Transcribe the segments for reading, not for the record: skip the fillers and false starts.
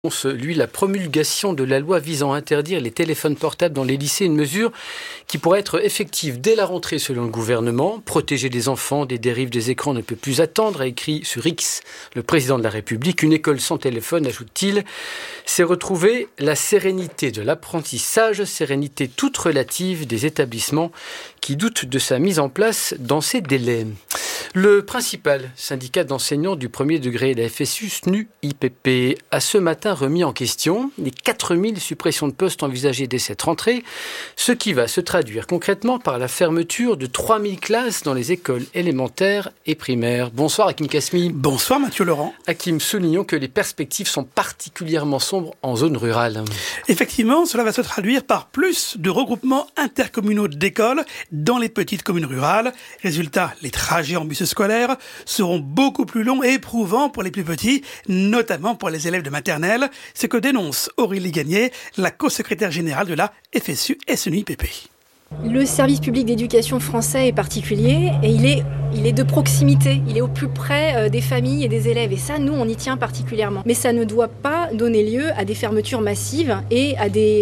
Lui, la promulgation de la loi visant à interdire les téléphones portables dans les lycées, une mesure qui pourrait être effective dès la rentrée selon le gouvernement. Protéger les enfants des dérives des écrans ne peut plus attendre, a écrit sur X le président de la République. Une école sans téléphone, ajoute-t-il, c'est retrouver la sérénité de l'apprentissage, sérénité toute relative des établissements qui doutent de sa mise en place dans ces délais. Le principal syndicat d'enseignants du premier degré, la FSU SNU-IPP, a ce matin remis en question les 4000 suppressions de postes envisagées dès cette rentrée, ce qui va se traduire concrètement par la fermeture de 3000 classes dans les écoles élémentaires et primaires. Bonsoir Hakim Kasmi. Bonsoir Mathieu Laurent. Hakim, soulignons que les perspectives sont particulièrement sombres en zone rurale. Effectivement, cela va se traduire par plus de regroupements intercommunaux d'écoles dans les petites communes rurales. Résultat, les trajets en bus scolaires seront beaucoup plus longs et éprouvants pour les plus petits, notamment pour les élèves de maternelle, ce que dénonce Aurélie Gagné, la co-secrétaire générale de la FSU SNU-IPP. Le service public d'éducation français est particulier et il est de proximité, il est au plus près des familles et des élèves et ça, nous, on y tient particulièrement. Mais ça ne doit pas donner lieu à des fermetures massives et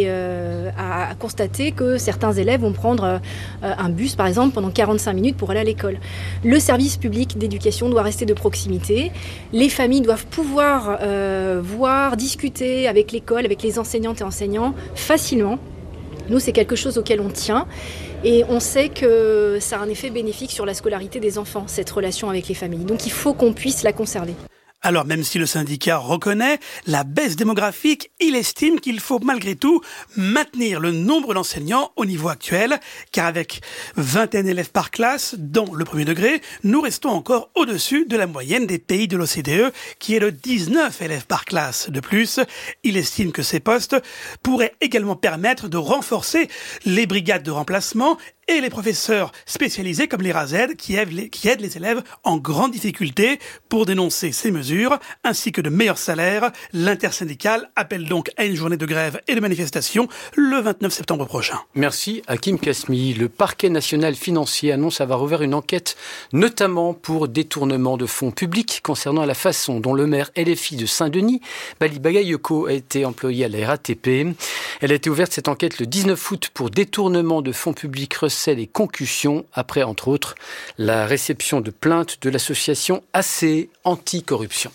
à constater que certains élèves vont prendre un bus, par exemple, pendant 45 minutes pour aller à l'école. Le service public d'éducation doit rester de proximité. Les familles doivent pouvoir voir, discuter avec l'école, avec les enseignantes et enseignants facilement. Nous, c'est quelque chose auquel on tient et on sait que ça a un effet bénéfique sur la scolarité des enfants, cette relation avec les familles. Donc il faut qu'on puisse la conserver. Alors même si le syndicat reconnaît la baisse démographique, il estime qu'il faut malgré tout maintenir le nombre d'enseignants au niveau actuel, car avec 21 élèves par classe dans le premier degré, nous restons encore au-dessus de la moyenne des pays de l'OCDE, qui est de 19 élèves par classe. De plus, il estime que ces postes pourraient également permettre de renforcer les brigades de remplacement et les professeurs spécialisés comme les RASED qui aident les élèves en grande difficulté. Pour dénoncer ces mesures, ainsi que de meilleurs salaires, l'intersyndicale appelle donc à une journée de grève et de manifestation le 29 septembre prochain. Merci Hakim Kasmi. Le parquet national financier annonce avoir ouvert une enquête, notamment pour détournement de fonds publics concernant la façon dont le maire LFI de Saint-Denis, Bali Bagayoko, a été employé à la RATP. Elle a été ouverte cette enquête le 19 août pour détournement de fonds publics, et concussions, après, entre autres, la réception de plaintes de l'association AC Anticorruption.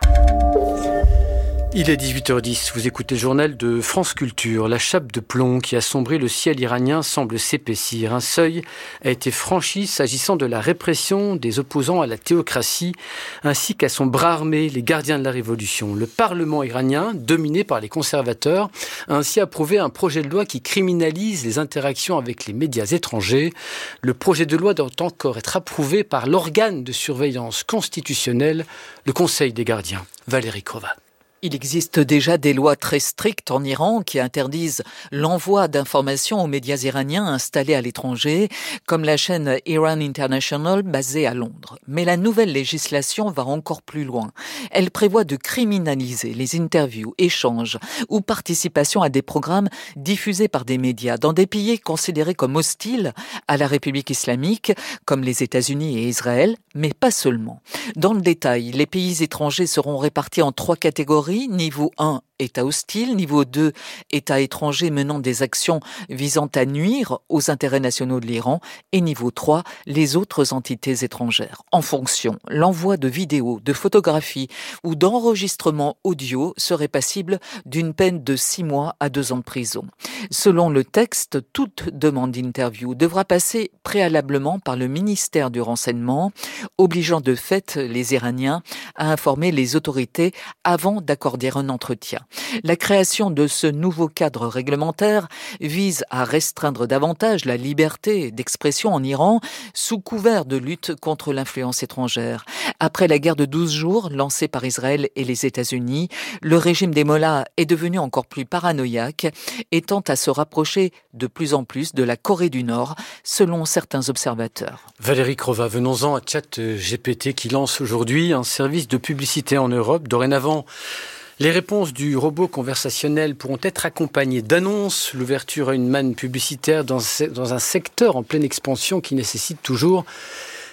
Il est 18h10, vous écoutez le journal de France Culture. La chape de plomb qui assombrit le ciel iranien semble s'épaissir. Un seuil a été franchi s'agissant de la répression des opposants à la théocratie, ainsi qu'à son bras armé, les gardiens de la révolution. Le Parlement iranien, dominé par les conservateurs, a ainsi approuvé un projet de loi qui criminalise les interactions avec les médias étrangers. Le projet de loi doit encore être approuvé par l'organe de surveillance constitutionnelle, le Conseil des gardiens. Valérie Crova. Il existe déjà des lois très strictes en Iran qui interdisent l'envoi d'informations aux médias iraniens installés à l'étranger, comme la chaîne Iran International basée à Londres. Mais la nouvelle législation va encore plus loin. Elle prévoit de criminaliser les interviews, échanges ou participation à des programmes diffusés par des médias dans des pays considérés comme hostiles à la République islamique, comme les États-Unis et Israël, mais pas seulement. Dans le détail, les pays étrangers seront répartis en 3 catégories. Niveau 1, État hostile. Niveau 2, État étranger menant des actions visant à nuire aux intérêts nationaux de l'Iran. Et niveau 3, les autres entités étrangères. En fonction, l'envoi de vidéos, de photographies ou d'enregistrements audio serait passible d'une peine de 6 mois à 2 ans de prison. Selon le texte, toute demande d'interview devra passer préalablement par le ministère du Renseignement, obligeant de fait les Iraniens à informer les autorités avant d'accorder un entretien. La création de ce nouveau cadre réglementaire vise à restreindre davantage la liberté d'expression en Iran sous couvert de lutte contre l'influence étrangère. Après la guerre de 12 jours lancée par Israël et les États-Unis, le régime des mollahs est devenu encore plus paranoïaque et tend à se rapprocher de plus en plus de la Corée du Nord, selon certains observateurs. Valérie Crova, venons-en à ChatGPT qui lance aujourd'hui un service de publicité en Europe. Dorénavant, les réponses du robot conversationnel pourront être accompagnées d'annonces, l'ouverture à une manne publicitaire dans un secteur en pleine expansion qui nécessite toujours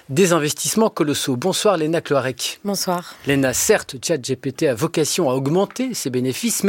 des investissements colossaux. Bonsoir Léna Cloarec. Bonsoir. Léna, certes, ChatGPT a vocation à augmenter ses bénéfices,